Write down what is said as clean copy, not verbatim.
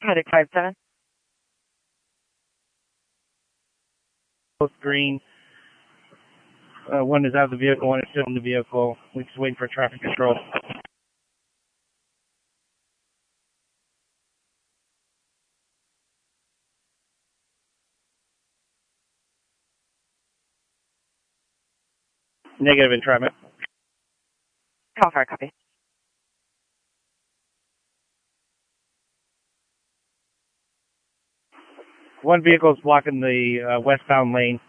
Medic 5-7. Both green. One is out of the vehicle, one is still in the vehicle. We're just waiting for traffic control. Negative entrapment. Call fire, copy. One vehicle is blocking the westbound lane.